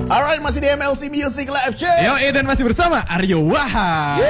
Alright, masih di MLC Music Live Check. Yo, dan masih bersama Aryo Wahab.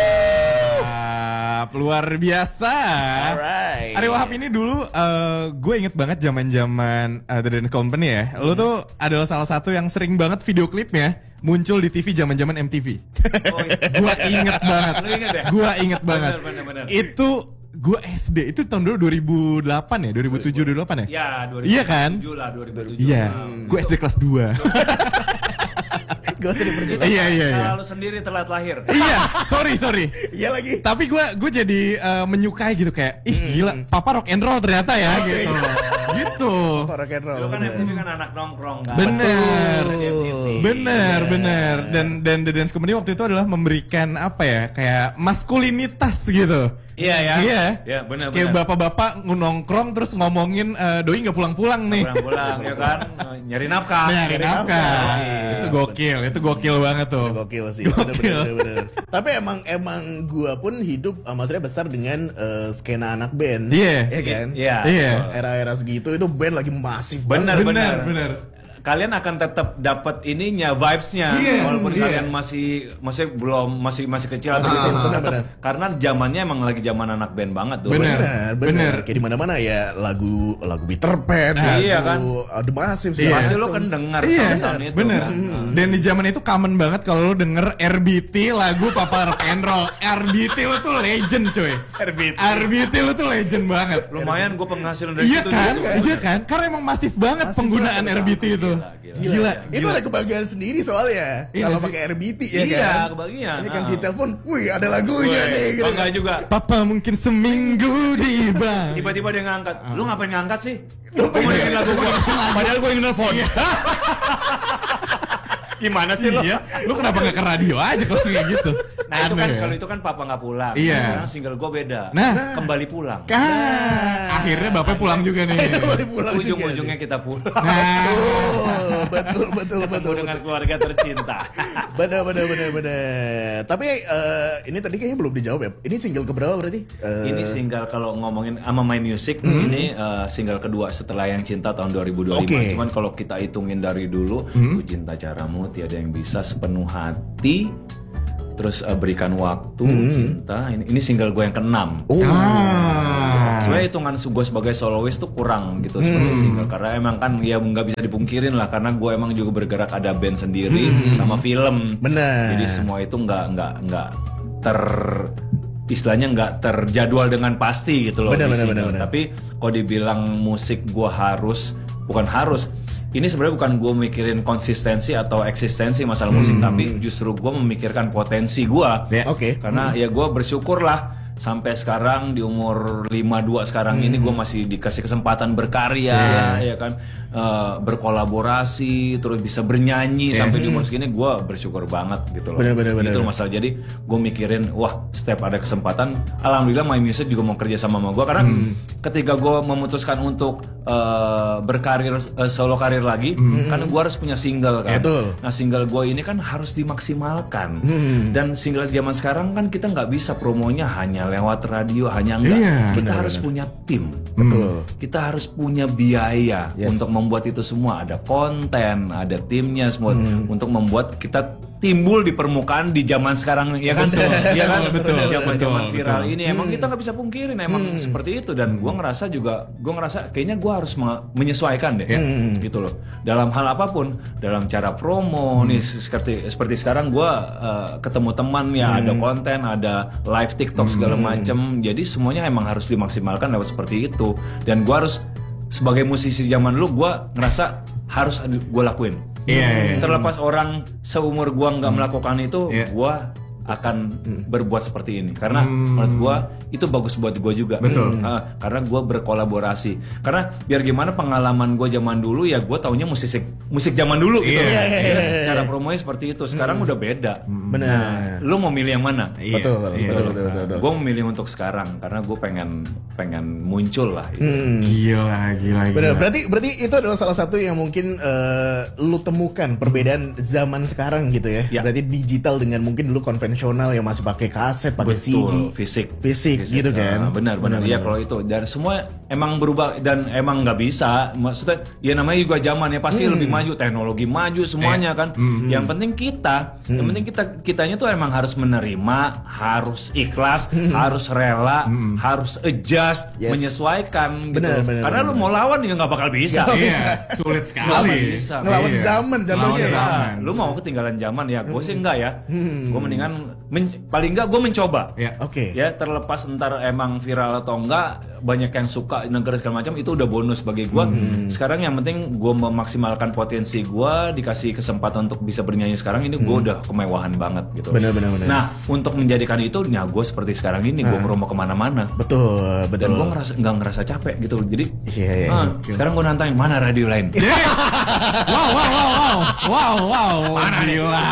Luar biasa. Alright. Aryo Wahab ini dulu gue inget banget zaman-zaman The Dan Company ya. Lu tuh adalah salah satu yang sering banget video klipnya muncul di TV zaman-zaman MTV. Oh, iya. Gua inget banget. Lu inget ya? Gua inget banget. Bener. Itu gue SD, itu tahun dulu 2008 ya? 2007, 2008 ya? Ya, 2007 Iya kan? lah, 2007. Iya, gue SD kelas 2. Gak usah diperjelas. Iya. Kalau sendiri telat lahir. Iya, sorry. Iya lagi. Tapi gue jadi menyukai gitu kayak, ih gila, papa rock and roll ternyata ya gitu. Gitu. Rock and roll. Dulu kan MTV kan anak nongkrong kan. Bener. MTV. Dan The Dance Company waktu itu adalah memberikan apa ya, kayak maskulinitas gitu. Iya ya. Iya. Ya, benar. Kayak bapak-bapak nongkrong terus ngomongin doi nggak pulang-pulang nih. Pulang-pulang ya kan, nyari nafkah. Nyari nafkah. Iya. Itu gokil banget tuh. Gokil sih. Gokil. Bener. Tapi emang gua pun hidup maksudnya besar dengan skena anak band. Iya. Iya kan? Iya. Iya. Era-era segitu itu band lagi masif Bener. Bener. Kalian akan tetap dapat ininya, vibes-nya, Iya, walaupun iya. kalian masih belum masih kecil atau Masih kecil, tetap. benar. Karena zamannya emang lagi zaman anak band banget tuh. Bener. Kayak di mana-mana ya lagu Peter Pan, Iya kan? The Massive Iya. Pasti lo kan dengar Iya, sound itu. bener. Kan? Dan di zaman itu common banget kalau lu denger RBT lagu Papa Rock and Roll. RBT lu tuh legend cuy. RBT lu tuh legend banget. Lumayan gue penghasilan dari Iya situ. kan? juga. Iya kan? Karena emang masif banget Masif penggunaan banget. RBT itu. Gila. Itu ada kebahagiaan sendiri soalnya. Iya Kalau sih. pakai RBT Iya, ya kan? kebagian. Ya kan di telepon, wih ada lagunya nih gitu. Bangga juga. Papa mungkin seminggu di bank. Tiba-tiba dia ngangkat. Lu ngapain ngangkat sih? Lu mau dengerin lagu gua. Padahal gua yang nelfon. Gimana sih lo? Iya. Lu kenapa gak ke radio aja kalau kayak gitu? Nah itu kan Aneh ya. kalau itu kan papa nggak pulang. Iya. Sekarang single gue beda. Nah. Kembali pulang. Akhirnya bapak pulang juga nih. Kembali pulang juga Ujung-ujungnya kita pulang. Nah, Oh, betul. Ketemu dengan keluarga tercinta. Bener. Tapi ini tadi kayaknya belum dijawab ya. Ini single keberapa berarti? Ini single kalau ngomongin sama My Music ini single kedua setelah Yang Cinta tahun 2025. Oke. Cuman kalau kita hitungin dari dulu, Ku Cinta Caramu, Tiada Yang Bisa, Sepenuh Hati, terus Berikan Waktu, Cinta. Ini single gue yang ke-6. Sebenarnya hitungan gue sebagai soloist tuh kurang gitu sebagai single, karena emang kan ya nggak bisa dipungkirin lah, karena gue emang juga bergerak ada band sendiri sama film. Benar. Jadi semua itu nggak istilahnya nggak terjadwal dengan pasti gitu loh. Benar. Tapi kalau dibilang musik gue bukan harus. Ini sebenarnya bukan gue mikirin konsistensi atau eksistensi masalah musik, tapi justru gue memikirkan potensi gue. Ya. Oke. Karena ya gue bersyukur lah sampai sekarang di umur 52 sekarang ini gue masih dikasih kesempatan berkarya, ya kan, berkolaborasi, terus bisa bernyanyi sampai di umur segini, gue bersyukur banget gitu loh. Bener. Itu masalah. Jadi gue mikirin, wah, setiap ada kesempatan, alhamdulillah My Music juga mau kerja sama gue, karena ketika gue memutuskan untuk berkarir solo karir lagi, kan gue harus punya single kan. Betul. Nah single gue ini kan harus dimaksimalkan, dan single zaman sekarang kan kita nggak bisa promonya hanya lewat radio, hanya enggak. Iya, Kita harus punya tim. Betul. Kita harus punya biaya untuk membuat itu semua. Ada konten, ada timnya semua untuk membuat kita timbul di permukaan di zaman sekarang, ya kan? Iya kan? Zaman viral ini emang kita nggak bisa pungkirin, emang seperti itu. Dan gue ngerasa kayaknya gue harus menyesuaikan deh, gitu loh. Dalam hal apapun, dalam cara promo nih seperti sekarang gue ketemu teman ya, ada konten, ada live TikTok segala macam. Jadi semuanya emang harus dimaksimalkan lewat seperti itu. Dan gue harus sebagai musisi zaman dulu, gue ngerasa harus gue lakuin. Iya. Terlepas orang seumur gua nggak melakukan itu, Iya. gua akan berbuat seperti ini, karena menurut gua itu bagus buat gua juga. Betul. Karena gua berkolaborasi. Karena biar gimana pengalaman gua zaman dulu ya, gua taunya musik zaman dulu gitu. Iya. Cara promonya seperti itu. Sekarang udah beda. Benar. Lu mau milih yang mana? Iya. Betul. Gue memilih untuk sekarang karena gue pengen muncul lah. Gila. Benar. Berarti itu adalah salah satu yang mungkin lu temukan perbedaan zaman sekarang gitu ya. Ya. Berarti digital dengan mungkin dulu konvensional yang masih pakai kaset, pakai CD, fisik fisik gitu kan. Benar. Iya kalau itu, dan semua emang berubah dan emang nggak bisa. Maksudnya ya namanya juga zaman ya pasti lebih maju, teknologi maju semuanya kan. Yang penting kitanya tuh emang harus menerima, harus ikhlas, harus rela, harus adjust, menyesuaikan gitu. Karena lu mau lawan ya nggak bakal bisa. Iya, sulit sekali. Ngelawan zaman jatuhnya ya. Lu mau ketinggalan zaman ya, gue sih enggak ya. Gue mendingan paling enggak gue mencoba. Oke. Ya terlepas ntar emang viral atau enggak, banyak yang suka negara segala macam itu udah bonus bagi gue. Sekarang yang penting gue memaksimalkan potensi gue, dikasih kesempatan untuk bisa bernyanyi sekarang ini gue udah kemewahan banget gitu. Benar. Nah untuk menjadikan itu, ya gue seperti sekarang ini gue promo kemana-mana. Betul. Dan gue nggak ngerasa capek gitu. Jadi sekarang gue nantangin mana radio lain. Wow. Gila.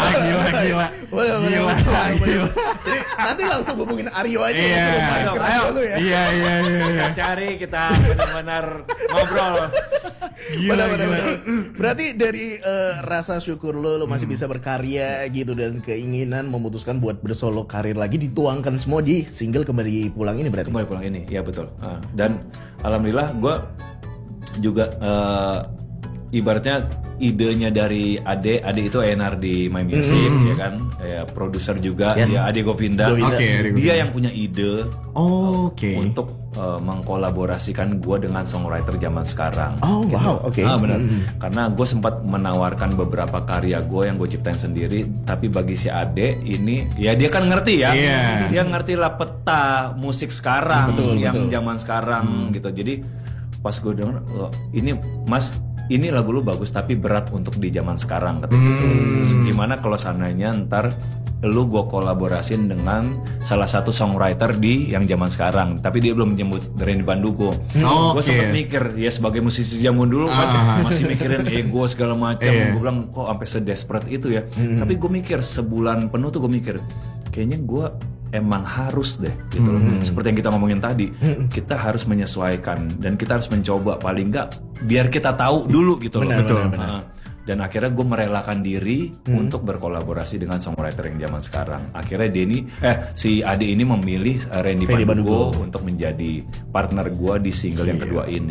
Jadi nanti langsung hubungin Aryo aja. Iya. Kita cari, kita benar-benar ngobrol. Benar. Berarti dari rasa syukur lo masih bisa berkarya gitu dan keinginan memutuskan buat bersolo karir lagi dituangkan semua di single Kembali Pulang ini berarti. Kembali Pulang ini, ya betul. Dan alhamdulillah gue juga ibaratnya idenya dari Ade itu A&R di My Music ya kan, ya produser juga, dia Ade Govinda. Dia yang punya ide untuk mengkolaborasikan gue dengan songwriter zaman sekarang. Benar. Karena gue sempat menawarkan beberapa karya gue yang gue ciptain sendiri, tapi bagi si Ade ini, ya dia kan ngerti ya, dia ngerti lah peta musik sekarang, yang zaman sekarang gitu. Jadi pas gue denger, ini Mas, ini lagu lu bagus tapi berat untuk di zaman sekarang ketika itu. Gimana kalau seandainya ntar lu gue kolaborasiin dengan salah satu songwriter di yang zaman sekarang, tapi dia belum menyebut Randy Pandugo. Gue sempet mikir ya sebagai musisi zaman dulu kan masih mikirin ego segala macam. Gue bilang kok sampai sedesperate itu ya. Tapi gue mikir sebulan penuh tuh gue mikir kayaknya gue emang harus deh gitu loh. Seperti yang kita ngomongin tadi, kita harus menyesuaikan dan kita harus mencoba paling enggak biar kita tahu dulu gitu loh. Benar. Dan akhirnya gue merelakan diri untuk berkolaborasi dengan songwriter yang zaman sekarang. Akhirnya si Ade ini memilih Randy Pandugo untuk menjadi partner gue di single yang kedua ini.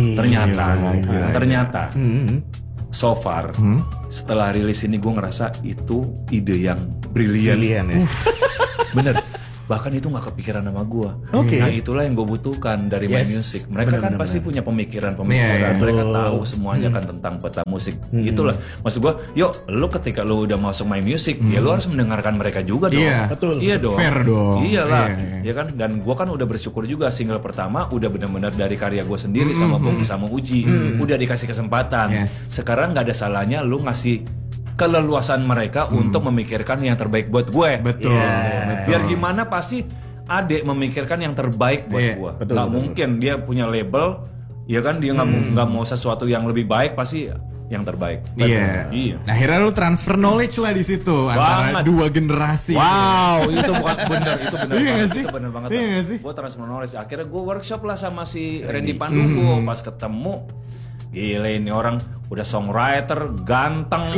Ternyata so far setelah rilis ini gue ngerasa itu ide yang brilian ya. Bener, bahkan itu nggak kepikiran sama gue. Nah itulah yang gue butuhkan dari My Music. Mereka kan pasti punya pemikiran. Mereka tahu semuanya kan tentang peta musik. Itulah maksud gue. Yuk, lu ketika lu udah masuk My Music, ya lu harus mendengarkan mereka juga dong. Betul. Iya dong. Fair dong. Iyalah, ya kan. Dan gue kan udah bersyukur juga single pertama udah benar-benar dari karya gue sendiri sama Bogi sama Uji. Udah dikasih kesempatan. Sekarang nggak ada salahnya lu ngasih keleluasan mereka untuk memikirkan yang terbaik buat gue. Betul. Biar gimana pasti Ade memikirkan yang terbaik buat gue. Gak mungkin dia punya label, ya kan dia nggak mau sesuatu yang lebih baik, pasti yang terbaik. Iya. Nah, akhirnya lu transfer knowledge lah di situ antara dua generasi. Wow, itu bukan bener, itu bener iya banget. Sih? Itu bener banget. Iya sih? Gue transfer knowledge. Akhirnya gue workshop lah sama si Randy Pandugo. Pas ketemu, gila ini orang udah songwriter, ganteng,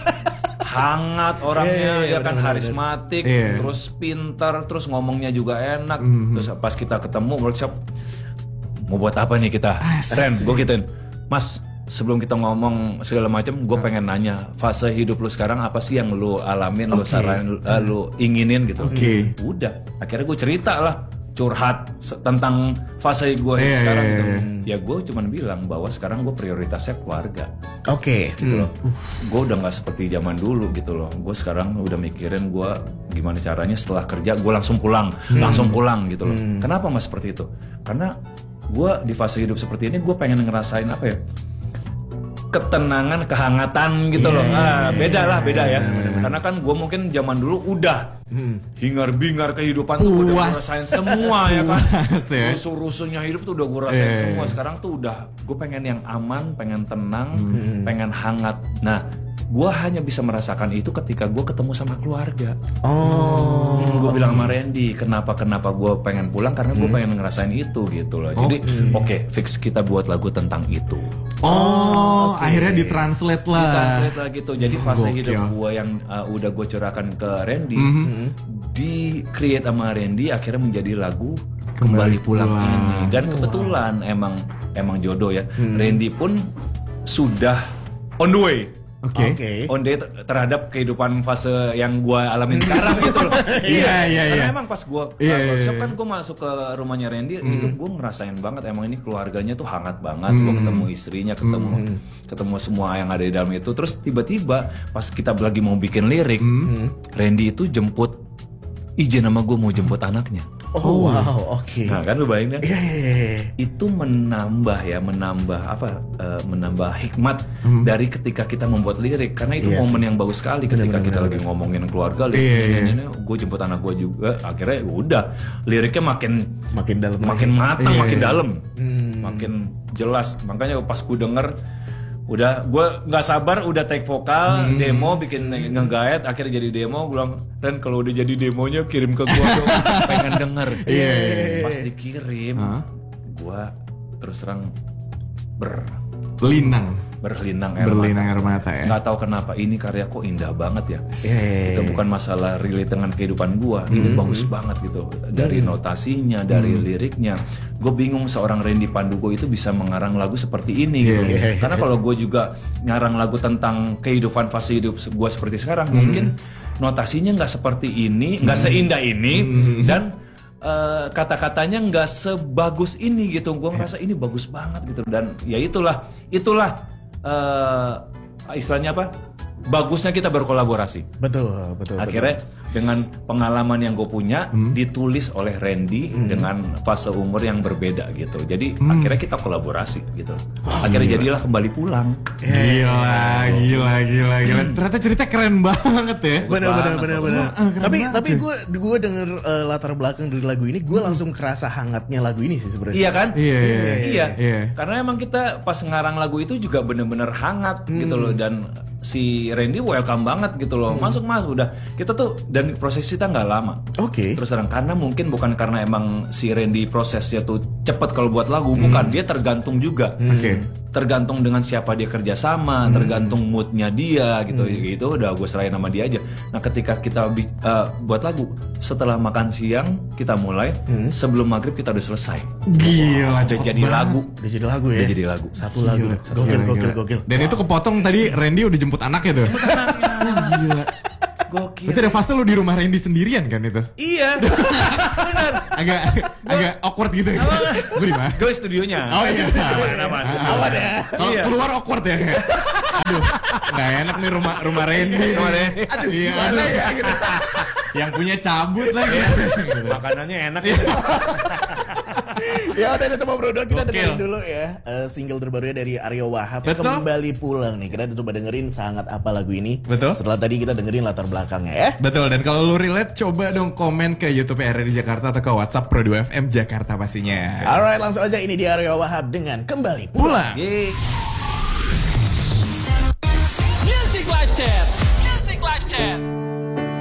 hangat orangnya, ya kan karismatik, terus pintar, terus ngomongnya juga enak. Terus pas kita ketemu workshop, mau buat apa nih kita? Ren, gue gituin, Mas, sebelum kita ngomong segala macam, gue pengen nanya fase hidup lu sekarang apa sih yang lu alamin, lu saranin, lu inginin gitu. Udah, akhirnya gue cerita lah, curhat tentang fase gue sekarang gitu. Ya gue cuman bilang bahwa sekarang gue prioritasnya keluarga. Gitu loh. Gue udah nggak seperti zaman dulu gitu loh. Gue sekarang udah mikirin gue gimana caranya setelah kerja gue langsung pulang gitu loh. Kenapa Mas seperti itu? Karena gue di fase hidup seperti ini gue pengen ngerasain apa ya? Ketenangan, kehangatan gitu loh. Beda ya. Karena kan gue mungkin zaman dulu udah hingar-bingar kehidupan tuh udah gue rasain semua ya kan. Rusuh-rusuhnya hidup tuh udah gue rasain semua. Sekarang tuh udah gue pengen yang aman, pengen tenang, pengen hangat. Nah, gue hanya bisa merasakan itu ketika gue ketemu sama keluarga. Gue bilang sama Randy, kenapa gue pengen pulang, karena gue pengen ngerasain itu gitu loh. Jadi oke, fix kita buat lagu tentang itu. Akhirnya ditranslate lah gitu. Jadi fase hidup gue yang udah gue curahkan ke Randy, di create sama Randy akhirnya menjadi lagu Kembali Pulang ini. Dan kebetulan emang jodoh ya. Randy pun sudah on the way. Oke. On the way terhadap kehidupan fase yang gua alamin sekarang gitu loh. Iya. Karena emang pas gua workshop kan gua masuk ke rumahnya Randy, itu gua ngerasain banget emang ini keluarganya tuh hangat banget. Gua ketemu istrinya, ketemu semua yang ada di dalam itu. Terus tiba-tiba pas kita lagi mau bikin lirik, Randy itu izin sama gua mau jemput anaknya. Oh wow, oke. Nah kan lu bayangin kan? Iya. Itu menambah hikmat dari ketika kita membuat lirik, karena itu momen yang bagus sekali ketika kita lagi ngomongin keluarga, ini gue jemput anak gue juga, akhirnya udah liriknya makin dalam, makin matang, makin dalam, makin jelas. Makanya pas gue denger, udah gue nggak sabar udah take vokal, demo, bikin ngegaet, akhirnya jadi demo. Gue bilang, Ren kalau udah jadi demonya kirim ke gue dong, pengen denger. Pas dikirim, gue terus terang berlinang air mata ya. Nggak tahu kenapa ini karya kok indah banget ya. Itu bukan masalah relate dengan kehidupan gua. Ini bagus banget gitu. Dari notasinya, dari liriknya. Gue bingung seorang Randy Pandugo itu bisa mengarang lagu seperti ini gitu. Karena kalau gue juga ngarang lagu tentang kehidupan fase hidup gua seperti sekarang, mungkin notasinya nggak seperti ini, nggak seindah ini, dan kata-katanya nggak sebagus ini gitu. Gue ngerasa ini bagus banget gitu. Dan ya itulah istilahnya apa? Bagusnya kita berkolaborasi. Betul. Akhirnya dengan pengalaman yang gue punya ditulis oleh Randy dengan fase umur yang berbeda gitu. Jadi akhirnya kita kolaborasi gitu. Akhirnya jadilah Kembali Pulang. Gila. Ternyata cerita keren banget ya. Benar. Tapi gue denger latar belakang dari lagu ini, gue langsung kerasa hangatnya lagu ini sih sebenarnya. Iya kan? Iya. Karena emang kita pas ngarang lagu itu juga bener-bener hangat gitu loh, dan si Randy welcome banget gitu loh. Masuk udah. Kita tuh, dan proses kita nggak lama. Oke. Terus terang, karena mungkin bukan karena emang si Randy prosesnya tuh cepet kalau buat lagu, bukan, dia tergantung juga. Tergantung dengan siapa dia kerja sama, tergantung moodnya dia gitu. Gitu udah gue serahin sama dia aja. Nah ketika kita buat lagu, setelah makan siang kita mulai, sebelum maghrib kita udah selesai. Gila, udah jadi lagu. Udah jadi lagu ya. Udah jadi lagu. Satu lagu. Gokil. Dan itu kepotong tadi Randy udah jemput anaknya tuh. Gila. Gokil. Berarti ada fase lu di rumah Randy sendirian kan itu? Iya. Benar. agak awkward gitu ya. Gue di mana? Gue studionya. Oh iya. Aman ya. Kalau keluar awkward ya. Aduh, nggak enak nih rumah Randy. Aduh, iya, gimana ya? Yang punya cabut lagi. Makanannya enak. Ya udah itu Bro, kita dengerin dulu ya single terbarunya dari Aryo Wahab. Betul. Kembali Pulang nih. Kita coba dengerin sangat apa lagu ini. Betul. Setelah tadi kita dengerin latar belakangnya ya. Betul, dan kalau lu relate coba dong komen ke YouTube RRI Jakarta atau ke WhatsApp Pro 2 FM Jakarta pastinya. Alright, langsung aja ini di Aryo Wahab dengan Kembali Pulang. Yeay.